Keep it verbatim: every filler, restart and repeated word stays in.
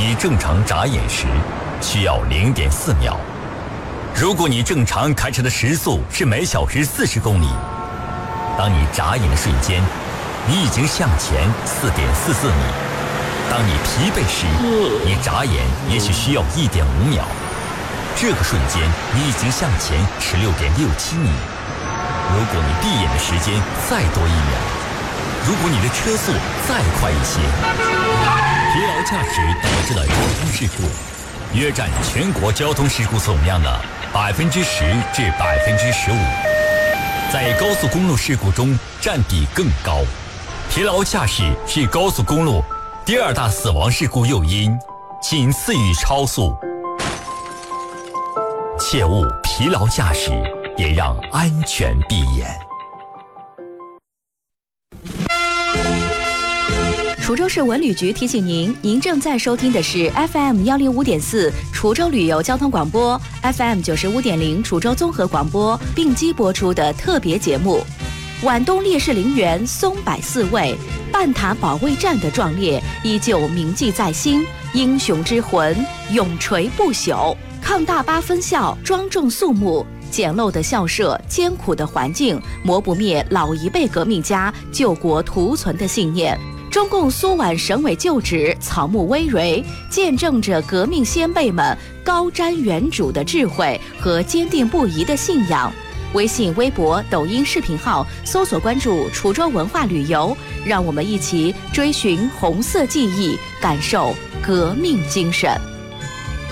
你正常眨眼时需要 零点四秒。如果你正常开车的时速是每小时四十公里，当你眨眼的瞬间，你已经向前 四点四四米。当你疲惫时，你眨眼也许需要 一点五秒。这个瞬间你已经向前 十六点六七米。如果你闭眼的时间再多一秒，如果你的车速再快一些，疲劳驾驶导致的交通事故约占全国交通事故总量的百分之十至百分之十五，在高速公路事故中占比更高。疲劳驾驶是高速公路第二大死亡事故诱因，仅次于超速。切勿疲劳驾驶，也让安全闭眼。 滁州市文旅局提醒您，您正在收听的是 F M 一零五点四滁州旅游交通广播 ，F M 九十五点零滁州综合广播并机播出的特别节目。皖东烈士陵园松柏四位，半塔保卫战的壮烈依旧铭记在心，英雄之魂永垂不朽。抗大八分校庄重肃穆，简陋的校舍，艰苦的环境，磨不灭老一辈革命家救国图存的信念。中共苏皖省委旧址草木葳蕤，见证着革命先辈们高瞻远瞩的智慧和坚定不移的信仰。微信、微博、抖音视频号搜索关注滁州文化旅游，让我们一起追寻红色记忆，感受革命精神。